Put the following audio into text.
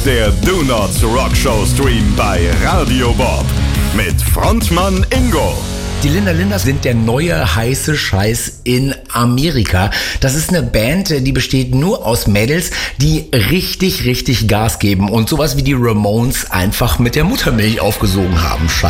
ist der Do Not Rock Show Stream bei Radio Bob mit Frontmann Ingo. Die Linda Linders sind der neue heiße Scheiß in Amerika. Das ist eine Band, die besteht nur aus Mädels, die richtig Gas geben und sowas wie die Ramones einfach mit der Muttermilch aufgesogen haben. Scheiße.